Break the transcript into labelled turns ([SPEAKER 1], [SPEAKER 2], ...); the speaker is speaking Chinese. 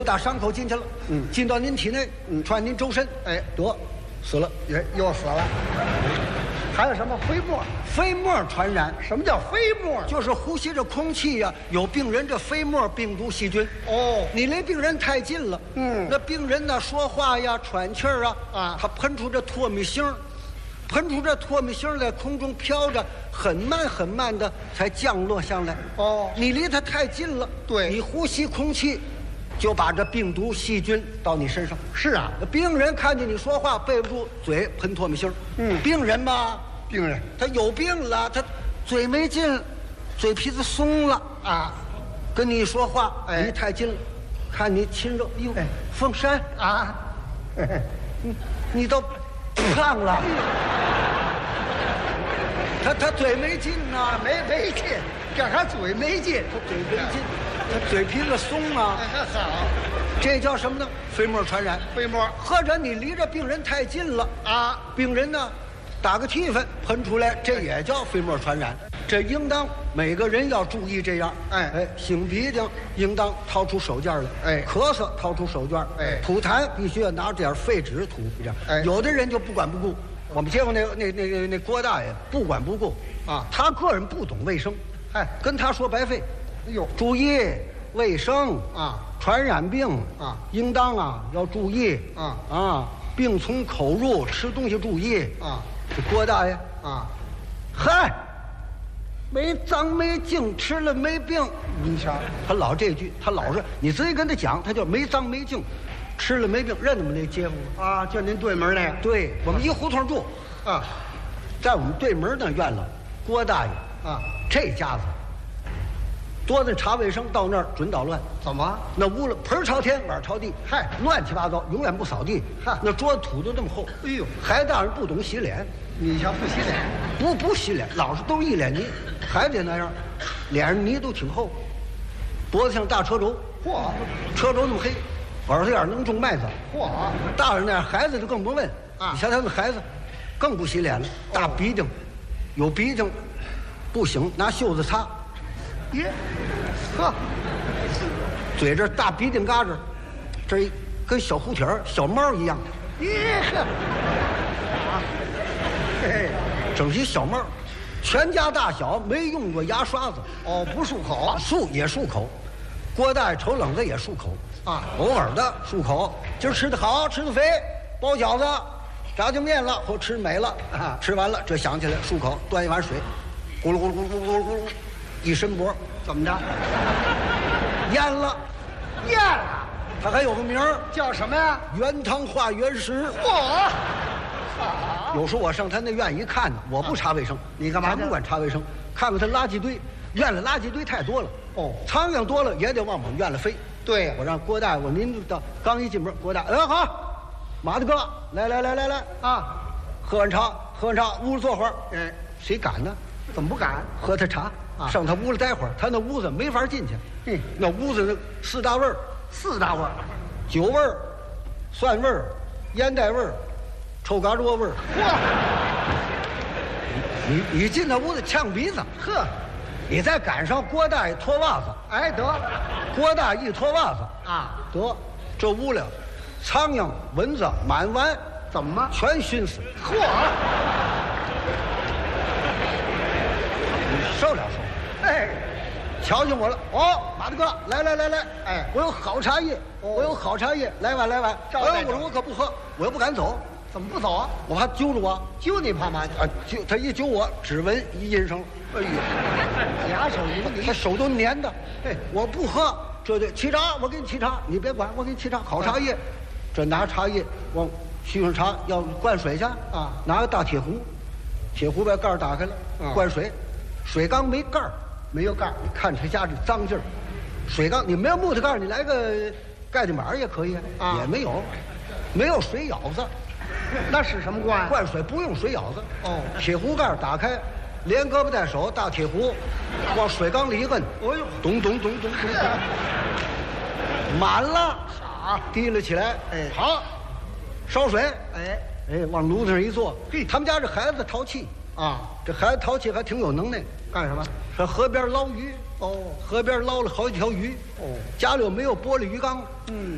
[SPEAKER 1] 打伤口进去了，进到您体内，穿您周身，
[SPEAKER 2] 哎，
[SPEAKER 1] 得死了，
[SPEAKER 2] 又死了。还有什么飞沫？
[SPEAKER 1] 飞沫传染。
[SPEAKER 2] 什么叫飞沫？
[SPEAKER 1] 就是呼吸着空气呀，有病人这飞沫病毒细菌。
[SPEAKER 2] 哦，
[SPEAKER 1] 你离病人太近了，那病人呢说话呀、喘气儿啊，他喷出这唾沫星儿，喷出这唾沫星儿在空中飘着，很慢很慢的才降落下来。
[SPEAKER 2] 哦，
[SPEAKER 1] 你离他太近了，
[SPEAKER 2] 对，
[SPEAKER 1] 你呼吸空气，就把这病毒细菌到你身上。
[SPEAKER 2] 是啊，
[SPEAKER 1] 病人看见你说话背不住，嘴喷唾沫星儿。病人嘛，
[SPEAKER 2] 病人
[SPEAKER 1] 他有病了，他嘴没劲，嘴皮子松了
[SPEAKER 2] 啊，
[SPEAKER 1] 跟你说话，
[SPEAKER 2] 哎，
[SPEAKER 1] 你太近了，看你亲热，哟，凤山
[SPEAKER 2] 啊，
[SPEAKER 1] 你都胖了。他嘴没劲呐，
[SPEAKER 2] 没劲，这还嘴没劲，
[SPEAKER 1] 他嘴没劲，他嘴皮子松啊。
[SPEAKER 2] 好，
[SPEAKER 1] 这叫什么呢？飞沫传染。
[SPEAKER 2] 飞沫，
[SPEAKER 1] 或者你离着病人太近了
[SPEAKER 2] 啊，
[SPEAKER 1] 病人呢打个气氛喷出来，这也叫飞沫传染。这应当每个人要注意这样。擤鼻涕应当掏出手绢来。咳嗽掏出手绢。吐痰必须要拿点废纸吐这样。有的人就不管不顾。我们见过那郭大爷不管不顾啊，他个人不懂卫生，跟他说白费。
[SPEAKER 2] 哎呦，
[SPEAKER 1] 注意卫生
[SPEAKER 2] 啊，
[SPEAKER 1] 传染病
[SPEAKER 2] 啊，
[SPEAKER 1] 应当要注意病从口入，吃东西注意啊。这郭大爷啊，嗨，没脏没净，吃了没病。
[SPEAKER 2] 你瞧，
[SPEAKER 1] 他老这句，他老是你直接跟他讲，他就没脏没净。吃了没病，认得我们那街坊
[SPEAKER 2] 啊，就您对门那个。
[SPEAKER 1] 对，我们一胡同住，在我们对门那院了，郭大爷这家子多的查卫生，到那儿准捣乱。
[SPEAKER 2] 怎么？
[SPEAKER 1] 那屋了盆朝天，碗朝地，乱七八糟，永远不扫地。那桌子土都这么厚。
[SPEAKER 2] 哎呦，
[SPEAKER 1] 孩子大人不懂洗脸，
[SPEAKER 2] 你瞧不洗脸，
[SPEAKER 1] 不洗脸，老是都是一脸泥，还得那样，脸上泥都挺厚，脖子像大车轴。
[SPEAKER 2] 嚯，
[SPEAKER 1] 车轴那么黑。耳朵眼能种麦子，
[SPEAKER 2] 嚯！
[SPEAKER 1] 大人那样，孩子就更甭问啊。你瞧他们孩子，更不洗脸了，大鼻涕，有鼻涕，不行，拿袖子擦。
[SPEAKER 2] 耶，呵，
[SPEAKER 1] 嘴这大鼻涕嘎子，这一跟小蝴蝶、小猫一样。
[SPEAKER 2] 耶呵，
[SPEAKER 1] 整些小猫，全家大小没用过牙刷子。
[SPEAKER 2] 哦，不漱口，
[SPEAKER 1] 也漱口。郭大爷瞅冷子也漱口。偶尔的漱口。今儿吃的好，吃的肥，包饺子，炸酱面了，或吃美了吃完了，这想起来漱口，端一碗水，咕噜咕噜咕噜咕噜咕噜，一伸脖，
[SPEAKER 2] 怎么着？
[SPEAKER 1] 淹了，
[SPEAKER 2] 淹了。
[SPEAKER 1] 他还有个名儿
[SPEAKER 2] 叫什么呀？
[SPEAKER 1] 原汤化原食。
[SPEAKER 2] 嚯！
[SPEAKER 1] 有时候我上他那院一看呢，我不查卫生，
[SPEAKER 2] 你干嘛？
[SPEAKER 1] 不管查卫生，看看他垃圾堆，院里垃圾堆太多了。苍蝇多了也得往我们院里飞。
[SPEAKER 2] 对，
[SPEAKER 1] 我让郭大爷，您到刚一进门，郭大爷，好，马大哥，来啊，喝完茶，屋里坐会儿。谁敢呢？
[SPEAKER 2] 怎么不敢？
[SPEAKER 1] 喝他茶上他屋里待会儿，他那屋子没法进去。那屋子四大味儿，酒味儿、蒜味儿、烟袋味儿、臭嘎窝味儿。哇！你进那屋子呛鼻子，
[SPEAKER 2] 呵。
[SPEAKER 1] 你再赶上郭大爷脱袜子，
[SPEAKER 2] 得，
[SPEAKER 1] 郭大爷一脱袜子得，这屋里苍蝇蚊子满完，
[SPEAKER 2] 怎么
[SPEAKER 1] 全熏死？
[SPEAKER 2] 嚯！
[SPEAKER 1] 你受了。瞧见我了，马大哥，来，我有好茶叶，来碗。我说我可不喝，我又不敢走。
[SPEAKER 2] 怎么不走啊？
[SPEAKER 1] 我怕揪着我，
[SPEAKER 2] 揪你怕嘛？
[SPEAKER 1] 他一揪我，指纹一印上了。
[SPEAKER 2] 哎呦，俩手一
[SPEAKER 1] 他手都粘的。我不喝，这就沏茶，我给你沏茶，你别管，我给你沏茶，好茶叶。这拿茶叶往沏上茶，要灌水去拿个大铁壶，铁壶把盖儿打开了，灌水，水缸没盖儿，
[SPEAKER 2] 没有盖儿。
[SPEAKER 1] 你看他家这脏劲儿，水缸你没有木头盖儿，你来个盖地板也可以也没有，没有水舀子。
[SPEAKER 2] 那是什么灌？
[SPEAKER 1] 灌水不用水舀子。铁壶盖打开，连胳膊带手，大铁壶，往水缸里一摁，咚，满了，提了起来。好，烧水。往炉子上一坐。他们家这孩子淘气这孩子淘气还挺有能耐。
[SPEAKER 2] 干什么？
[SPEAKER 1] 上河边捞鱼。河边捞了好几条鱼。家里又没有玻璃鱼缸。